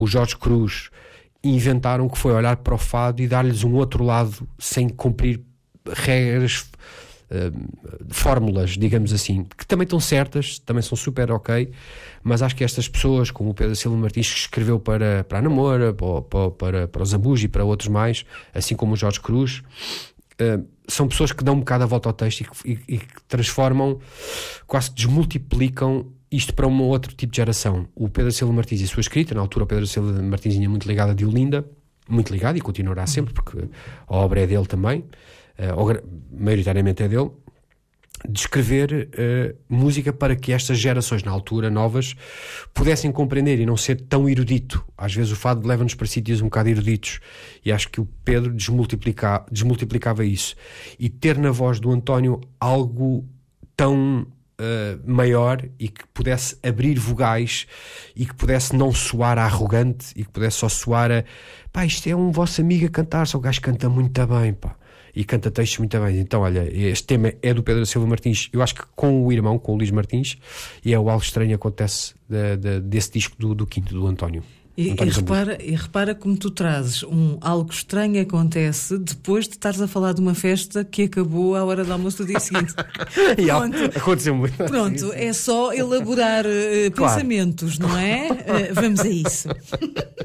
o Jorge Cruz inventaram, que foi olhar para o fado e dar-lhes um outro lado sem cumprir regras, fórmulas, digamos assim, que também estão certas, também são super ok, mas acho que estas pessoas, como o Pedro Silva Martins, que escreveu para a Namora, para o Zambujo e para outros mais, assim como o Jorge Cruz, são pessoas que dão um bocado a volta ao texto e que transformam, quase que desmultiplicam isto para um outro tipo de geração. O Pedro Silva Martins e a sua escrita, na altura o Pedro Silva Martins tinha muito ligado a Diolinda, muito ligado e continuará sempre, porque a obra é dele também, maioritariamente é dele, de escrever música para que estas gerações, na altura, novas, pudessem compreender e não ser tão erudito. Às vezes o fado leva-nos para sítios um bocado eruditos, e acho que o Pedro desmultiplicava isso. E ter na voz do António algo tão maior e que pudesse abrir vogais e que pudesse não soar arrogante e que pudesse só soar a pá, isto é um vosso amigo a cantar, só o gajo canta muito bem, pá, e canta textos muito bem. Então olha, este tema é do Pedro Silva Martins, eu acho que com o irmão, com o Luís Martins, e é o algo estranho que acontece desse disco do quinto, do António. E repara como tu trazes algo estranho acontece depois de estares a falar de uma festa que acabou à hora do almoço do dia seguinte. Aconteceu muito. Pronto, sim. É só elaborar pensamentos, não é? Vamos a isso.